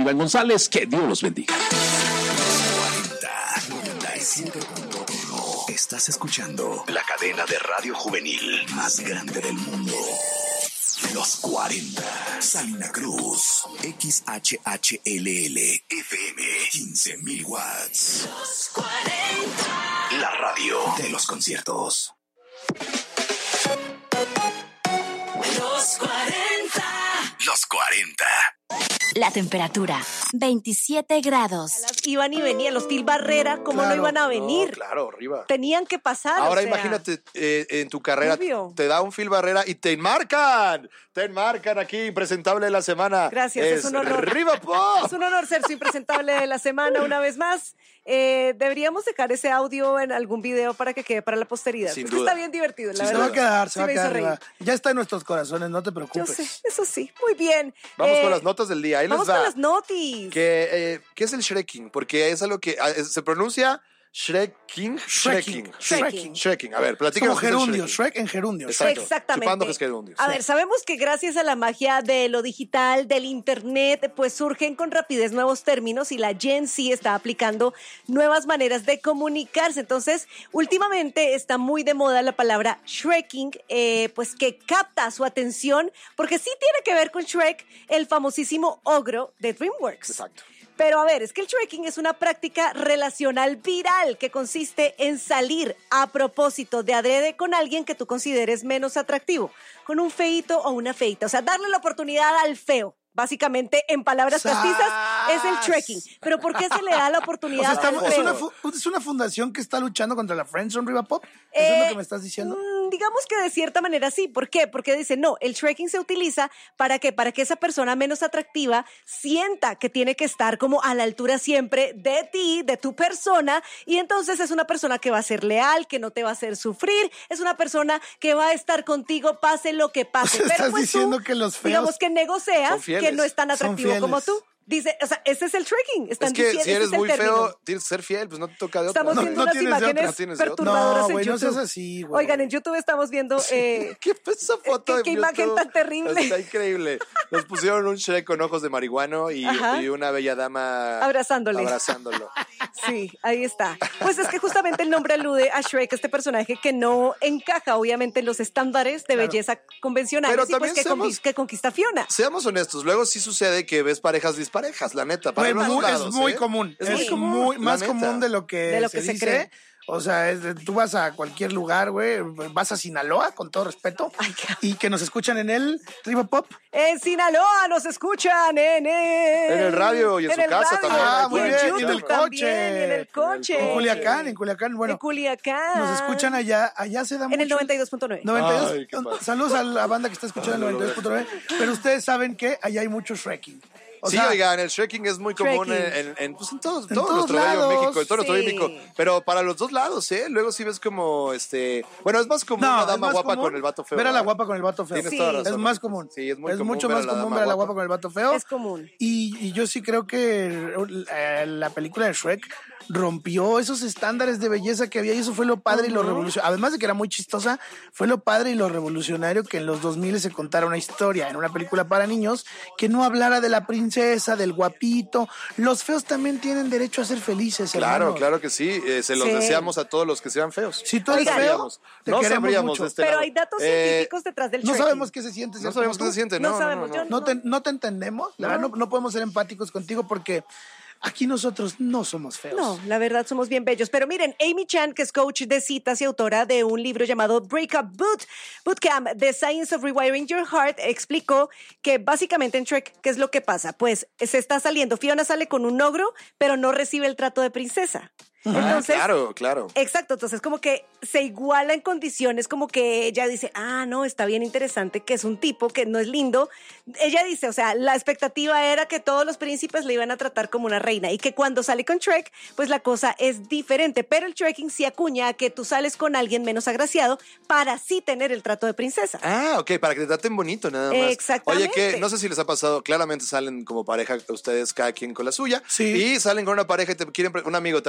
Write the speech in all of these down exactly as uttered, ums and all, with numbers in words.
siempre Iván González. Que Dios los bendiga. noventa y siete punto uno. Estás escuchando la cadena de radio juvenil más grande del mundo. Los cuarenta. Salina Cruz. X H H L L F M. quince mil watts. Los cuarenta. La radio de los conciertos. Los cuarenta. Los cuarenta. La temperatura, veintisiete grados. Iban y venían los Phil Barrera, ¿cómo Claro, no iban a venir? No, claro, arriba. Tenían que pasar. Ahora o sea, imagínate, eh, en tu carrera obvio. te da un Phil Barrera y te enmarcan. Te enmarcan aquí, impresentable de la semana. Gracias, es, es un honor. ¡Arriba, Pop! Es un honor ser su impresentable de la semana una vez más. Eh, deberíamos dejar ese audio en algún video para que quede para la posteridad. Sin Porque duda. Está bien divertido, la Sí, verdad. se va a quedar, se Sí va a me hizo quedar reír. arriba. Ya está en nuestros corazones, no te Yo preocupes. sé, eso sí. Muy bien. Vamos Eh, con las notas del día. Ahí les Vamos va. con las notis. Que, eh, ¿Qué es el Shrekking? Porque es algo que ah, es- se pronuncia Shrekking. Shrekking. Sí, Shrekking. Shrekking. A ver, Es platícanos. como qué es el gerundio, Shrekking. Shrek en gerundio. Exacto. Exactamente. Chupando que es gerundio. A Sí. ver, sabemos que gracias a la magia de lo digital, del internet, pues surgen con rapidez nuevos términos y la Gen Z está aplicando nuevas maneras de comunicarse. Entonces, últimamente está muy de moda la palabra Shrekking, eh, pues que capta su atención porque sí tiene que ver con Shrek, el famosísimo ogro de DreamWorks. Exacto. Pero a ver, es que el Shrekking es una práctica relacional viral que consiste en salir a propósito de adrede con alguien que tú consideres menos atractivo, con un feíto o una feita. O sea, darle la oportunidad al feo. Básicamente, en palabras ¡Sas! castizas, es el Shrekking. Pero ¿por qué se le da la O oportunidad sea, al estamos- es, feo? una fu- es una fundación que está luchando contra la Friendzone, Riva Pop. ¿Eso Eh, es lo que me estás diciendo? Mm, digamos que de cierta manera sí. ¿Por qué? Porque dice, no, el Shrekking se utiliza para que, para que esa persona menos atractiva sienta que tiene que estar como a la altura siempre de ti, de tu persona, y entonces es una persona que va a ser leal, que no te va a hacer sufrir, es una persona que va a estar contigo pase lo que pase. O sea, Pero estás pues diciendo tú, que los feos digamos que son negocias fieles. que no es tan Son atractivo como fieles. tú. Dice, o sea, ese es el Shrekking. Están Es que diciendo, si ese eres es el muy término. feo, tienes que ser fiel, pues no te toca de otra. Estamos No, viendo no unas tienes de otra. imágenes No tienes de otra. perturbadoras No, en güey, no YouTube. seas así, güey. Oigan, en YouTube estamos viendo... Eh, ¿Qué fue esa foto? ¿Qué- en qué imagen YouTube? tan terrible? Está increíble. Nos pusieron un Shrek con ojos de marihuano y, Ajá. y una bella dama Abrazándole. abrazándolo. Sí, ahí está. Pues es que justamente el nombre alude a Shrek, este personaje que no encaja obviamente en los estándares de belleza convencionales Pero y pues también que, seamos- conquista, que conquista a Fiona. Seamos honestos, luego sí sucede que ves parejas disparejas, la neta. Para Güey, los muy- dos lados, es muy ¿eh? común. Es Es, muy común, muy la más neta. común de lo que, De lo que se, se dice. cree. O sea, es de- tú vas a cualquier lugar, güey, vas a Sinaloa, con todo respeto, Ay, qué- y que nos escuchan en el Riva Pop. En Sinaloa nos escuchan en el... En el radio y en su el casa radio, también. Ah, y muy en bien, YouTube y en el también, coche. y en el coche. En Culiacán, en Culiacán, bueno, en Culiacán. nos escuchan allá, allá se da mucho. En el noventa y dos punto nueve. noventa y dos. Ay, qué padre. Saludos a la banda que está escuchando el noventa y dos punto nueve, pero ustedes saben que allá hay mucho Shrekking. O sí, sea, oigan, el Shrekking es muy común en, Shrekking. en, en, pues en todos, En todo todos nuestro bello lados, México, en todo nuestro sí. bello México. Pero para los dos lados, ¿eh? Luego sí ves como, este... Bueno, es más común no, una es dama más guapa común con el vato feo. ver a la ¿verdad? guapa con el vato feo. Tienes Sí. toda razón. Es más común. Sí, es muy común mucho ver a más la común dama ver a la guapa. guapa con el vato feo. Es común. Y, y yo sí creo que eh, la película de Shrek rompió esos estándares de belleza que había y eso fue lo padre y lo revolucionario. Además de que era muy chistosa, fue lo padre y lo revolucionario que en los dos mil se contara una historia en una película para niños que no hablara de la princesa, del guapito. Los feos también tienen derecho a ser felices, Claro, hermanos. claro que sí. Eh, se los Sí. deseamos a todos los que sean feos. Si tú eres Oigan, feo, sabríamos. te no queremos sabríamos mucho. de este Pero lado. hay datos Eh, científicos detrás del No Shrekking. sabemos qué se siente. No ser sabemos como qué se tú. siente, No no, sabemos, no, yo no. No te, no te entendemos, la verdad, no, no podemos ser empáticos contigo porque aquí nosotros no somos feos. No, la verdad somos bien bellos. Pero miren, Amy Chan, que es coach de citas y autora de un libro llamado Breakup Boot, Bootcamp, The Science of Rewiring Your Heart, explicó que básicamente en Shrek, ¿qué es lo que pasa? Pues se está saliendo, Fiona sale con un ogro, pero no recibe el trato de princesa. Entonces, Ah, claro, claro. exacto, entonces como que se iguala en condiciones, como que ella dice, ah, no, está bien interesante, que es un tipo que no es lindo. Ella dice, o sea, la expectativa era que todos los príncipes le iban a tratar como una reina y que cuando sale con Shrek, pues la cosa es diferente, pero el Shrekking sí acuña a que tú sales con alguien menos agraciado para así tener el trato de princesa. Ah, ok, para que te traten bonito nada más. Exactamente. Oye, que no sé si les ha pasado, claramente salen como pareja ustedes, cada quien con la suya, Sí. y salen con una pareja y te quieren, pre- un amigo te, acá- te va a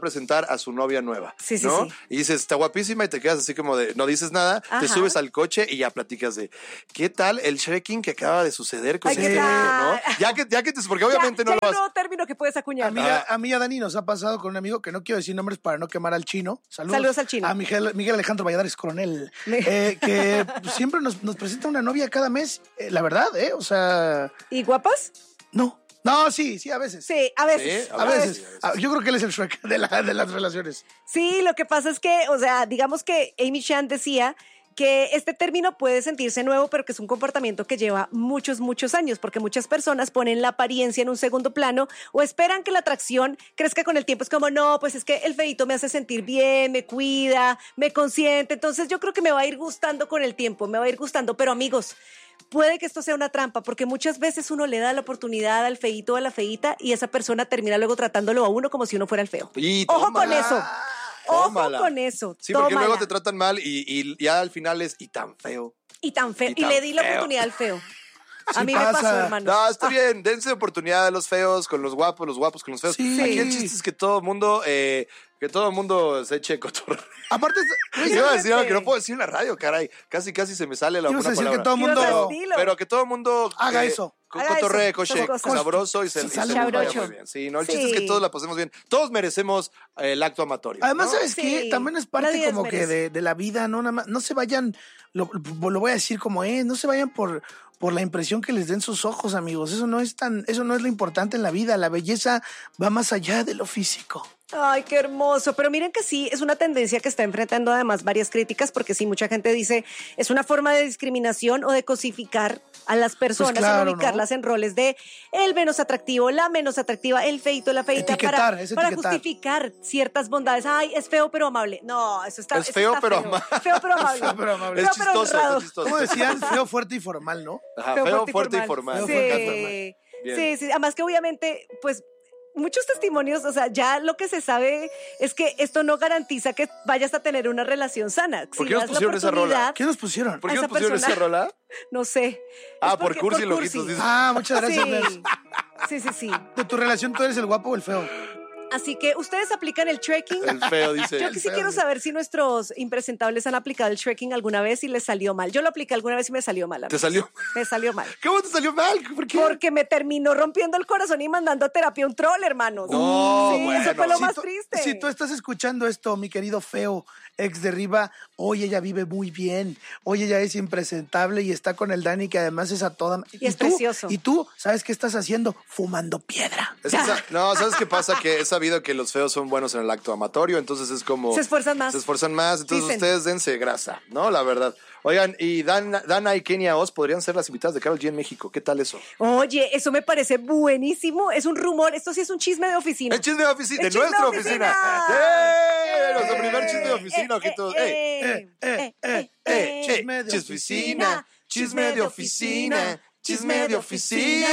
presentar a su novia nueva, Sí, sí, ¿no? sí. Y dices, está guapísima y te quedas así como de, no dices nada, Ajá. te subes al coche y ya platicas de, ¿qué tal el shrekking que acaba de suceder con Ay, este ¿qué niño, tal? ¿no? Ya que, ya que te, porque obviamente ya, no ya lo hay un vas. nuevo término que puedes acuñar. A mí, a, a mí y a Dani nos ha pasado con un amigo que no quiero decir nombres para no quemar al chino. Saludos, Saludos al chino. A Miguel, Miguel Alejandro Valladares Coronel. Me- eh, que siempre nos, nos presenta una novia cada mes. Eh, la verdad, ¿eh? O sea, ¿Y guapas? no. No, sí, sí, a veces. Sí, a veces. Sí, A veces. Ah, yo creo que él es el Shrek de, la, de las relaciones. Sí, lo que pasa es que, o sea, digamos que Amy Chan decía que este término puede sentirse nuevo, pero que es un comportamiento que lleva muchos, muchos años, porque muchas personas ponen la apariencia en un segundo plano o esperan que la atracción crezca con el tiempo. Es como, no, pues es que el feíto me hace sentir bien, me cuida, me consiente, entonces yo creo que me va a ir gustando con el tiempo, me va a ir gustando, pero amigos, puede que esto sea una trampa, porque muchas veces uno le da la oportunidad al feíto o a la feíta y esa persona termina luego tratándolo a uno como si uno fuera el feo. Y Ojo tómala. con eso. Ojo Tómala. con eso. Sí, porque tómala. luego te tratan mal y, y ya al final es, y tan feo. Y tan feo. Y Y, tan le di la feo. oportunidad al feo. A Sí mí me pasa. pasó, hermano. No, está Ah, bien, dense oportunidad a los feos con los guapos, los guapos con los feos. Sí. Aquí el chiste es que todo el mundo, eh, que todo el mundo se eche cotorreo. Aparte, Iba a decir algo que no puedo decir en la radio, caray. Casi, casi se me sale la ibas buena a decir palabra. que todo el Ibas a mundo... decir- Dilo. Pero que todo el mundo Haga eh, eso. co- Haga cotorree, eso, coche, esas cosas. sabroso y se, Se y se sale nos vaya Chabrocho. muy bien. Sí, no, el Sí. chiste es que todos la pasemos bien. Todos merecemos eh, el acto amatorio. Además, ¿no? ¿sabes Sí, qué? También es la parte vida es como que merece. de, de la vida, ¿no? Nada más, no se vayan, lo, lo voy a decir como es, no se vayan por, por la impresión que les den sus ojos, amigos. Eso no es tan, eso no es lo importante en la vida. La belleza va más allá de lo físico. Ay, qué hermoso. Pero miren que sí, es una tendencia que está enfrentando además varias críticas, porque sí, mucha gente dice, es una forma de discriminación o de cosificar a las personas, Pues claro, en ubicarlas ¿no? en roles de el menos atractivo, la menos atractiva, el feito, la feita, Etiquetar, para, es para etiquetar. justificar ciertas bondades. Ay, es feo pero amable. No, eso está Es eso feo, está pero feo. amable. Feo pero amable. Feo, pero amable. Es Feo, pero chistoso, honrado. es chistoso. ¿Cómo decían? Feo, fuerte y formal, ¿no? Ajá, feo, fuerte y formal. Feo, Sí, fuerte y formal. Bien. sí, sí. Además que obviamente, pues, muchos testimonios, o sea, ya lo que se sabe es que esto no garantiza que vayas a tener una relación sana. ¿Por Si qué nos das la pusieron esa rola? oportunidad, ¿Qué nos pusieron? ¿Por a qué esa nos pusieron persona. esa rola? No sé. Ah, Es por porque- Cursi Loquitos, dice. Ah, muchas gracias, Sí. Nels. Sí, sí, sí. De tu relación, ¿tú eres el guapo o el feo? Así que ustedes aplican el trekking. El feo dice. Yo que sí feo, quiero sí. saber si nuestros impresentables han aplicado el trekking alguna vez y les salió mal. Yo lo apliqué alguna vez y me salió mal. ¿Te amigos. salió? Me salió mal. ¿Cómo te salió mal? ¿Por qué? Porque me terminó rompiendo el corazón y mandando a terapia un troll, hermanos. No, sí, bueno. eso fue lo Si más tú- triste. Si tú estás escuchando esto, mi querido feo, ex de Riva, hoy ella vive muy bien, hoy ella es impresentable y está con el Dani, que además es a toda... Y es tú, precioso. Y tú, ¿sabes qué estás haciendo? Fumando piedra. Es que sa- no, ¿sabes qué pasa? Que he sabido que los feos son buenos en el acto amatorio, entonces es como... Se esfuerzan más. Se esfuerzan más, entonces Dicen. ustedes dense grasa, ¿no? La verdad. Oigan, y Dana, Dana y Kenia Oz podrían ser las invitadas de Karol G en México. ¿Qué tal eso? Oye, eso me parece buenísimo. Es un rumor. Esto sí es un chisme de oficina. El chisme de oficina, de El chisme nuestra de oficina. oficina. ¡Eh! Nuestro primer chisme de oficina, ojitos. ¡Eh! eh, eh, eh, ¡Eh! chisme de Chisme de oficina, chisme de oficina, chisme de oficina.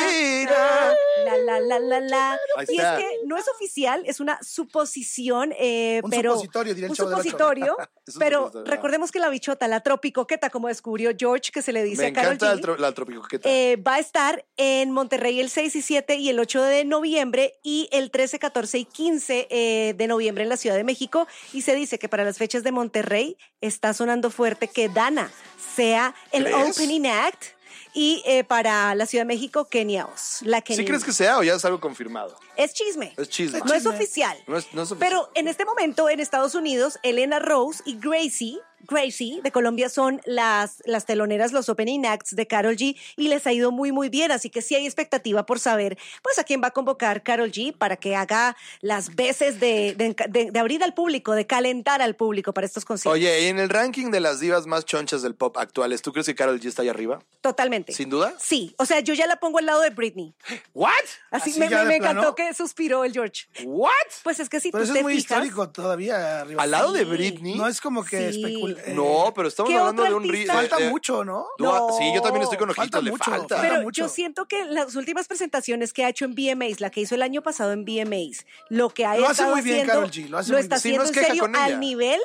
La, la, la, la, la. Ahí Y está. es que no es oficial, es una suposición, eh, Un pero... supositorio, diría el un Chavo del Ocho. supositorio, Es un pero supositorio, recordemos que la bichota, la tropicoqueta, como descubrió George, que se le dice Me a Karol encanta G, el tro- la tropicoqueta. eh, va a estar en Monterrey el seis y siete y el ocho de noviembre y el trece, catorce y quince eh, de noviembre en la Ciudad de México. Y se dice que para las fechas de Monterrey está sonando fuerte que Dana sea el ¿Crees? opening act y eh, para la Ciudad de México, Kenia Oz. La ¿Sí Kenia. crees que sea o ya es algo confirmado? Es chisme. Es chisme. No es oficial. No es, no es oficial. Pero en este momento en Estados Unidos, Elena Rose y Gracie, Gracie de Colombia son las, las teloneras, los opening acts de Karol G y les ha ido muy muy bien, así que sí hay expectativa por saber pues a quién va a convocar Karol G para que haga las veces de, de, de- de abrir al público, de calentar al público para estos conciertos. Oye, y en el ranking de las divas más chonchas del pop actuales, ¿tú crees que Karol G está ahí arriba? Totalmente. ¿Sin duda? Sí, o sea, yo ya la pongo al lado de Britney. ¿What? Así, ¿Así me, ya me- de me encantó plano? que suspiró el George. ¿What? Pues es que si Pero tú eso te es muy fijas, histórico todavía arriba. ¿Al lado de Sí. Britney? No es como que Sí. especula- eh, No, pero estamos ¿Qué hablando otro de un ri- artista? de- Falta de- mucho, ¿no? Dua- No. Sí, yo también estoy con Falta ojitos, le mucho, falta. falta. Pero mucho. yo siento que las últimas presentaciones que ha hecho en V M As, la que hizo el año pasado en V M As, lo que ha Lo hace estado muy bien, haciendo, Karol G, lo hace muy está bien. Sí, no haciendo es en queja serio con ella. al nivel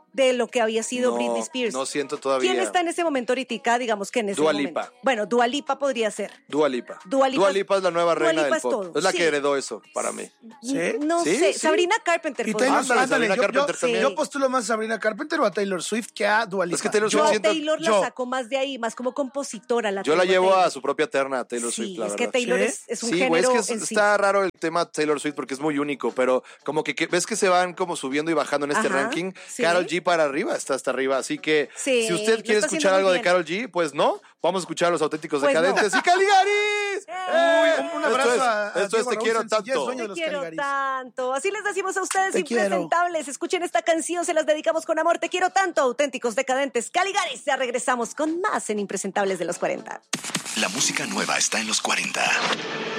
de lo que había sido No, Britney Spears. no siento todavía. ¿Quién está en ese momento ahorita? Digamos que en ese Dua momento. Lipa. Bueno, Dua Lipa podría ser. Dua Lipa. Dua Lipa- Dua Lipa es la nueva Dua reina Lipa del es pop. todo, Es la sí. que heredó eso para mí. ¿Sí? No Sí, sé, sí. Sabrina Carpenter. Y podría Taylor, ser. Ándale, ándale, Sabrina yo, Carpenter yo- también. yo postulo más a Sabrina Carpenter o a Taylor Swift que a Dua Lipa. Es que Taylor Yo Swift a siento- Taylor la yo- saco más de ahí, más como compositora. La Yo la tengo llevo a Taylor. su propia terna, Taylor Sí, Swift, la es verdad. que Taylor ¿Sí? es, es un Sí, género güey, es que en es- sí. está raro el tema Taylor Swift porque es muy único, pero como que, que ves que se van como subiendo y bajando en este Ajá, ranking. sí. Karol G para arriba, está hasta arriba. Así que Sí, si lo usted quiere está haciendo escuchar muy algo de bien. Karol G, pues no, vamos a escuchar a los auténticos Pues no. decadentes y Caligaris. Uy, un, un abrazo Esto es, a, a esto es Diego Te Raúl quiero Sencillez, tanto. dueño de Te los quiero Caligaris. tanto. Así les decimos a ustedes, Te quiero. impresentables. Escuchen esta canción, se las dedicamos con amor. Te quiero tanto, auténticos decadentes. Caligaris, ya regresamos con más en Impresentables de los cuarenta. La música nueva está en los cuarenta.